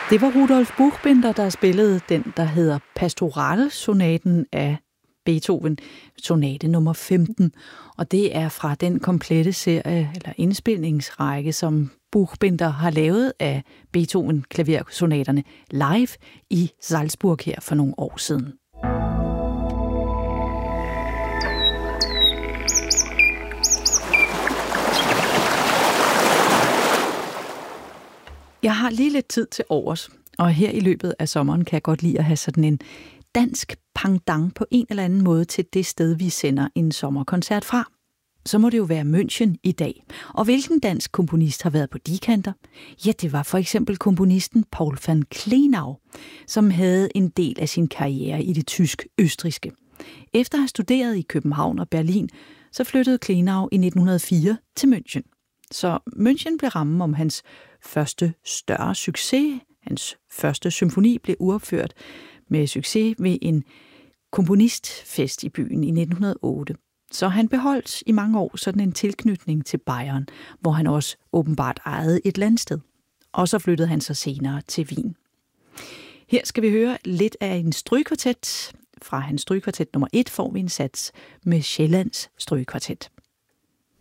Det var Rudolf Buchbinder, der spillede den, der hedder Pastoralsonaten af Beethoven, sonate nummer 15. Og det er fra den komplette serie eller indspilningsrække, som Buchbinder har lavet af Beethoven klaversonaterne live i Salzburg her for nogle år siden. Jeg har lige lidt tid til overs, og her i løbet af sommeren kan jeg godt lide at have sådan en dansk pendant på en eller anden måde til det sted, vi sender en sommerkoncert fra. Så må det jo være München i dag. Og hvilken dansk komponist har været på de kanter? Ja, det var for eksempel komponisten Paul van Klenau, som havde en del af sin karriere i det tysk-østrigske. Efter at have studeret i København og Berlin, så flyttede Klenau i 1904 til München. Så München blev rammen om hans første større succes. Hans første symfoni blev uopført med succes ved en komponistfest i byen i 1908. Så han beholdt i mange år sådan en tilknytning til Bayern, hvor han også åbenbart ejede et landsted. Og så flyttede han så senere til Wien. Her skal vi høre lidt af en strygekvartet. Fra hans strygekvartet nummer 1 får vi en sats med Sjællands Strygekvartet.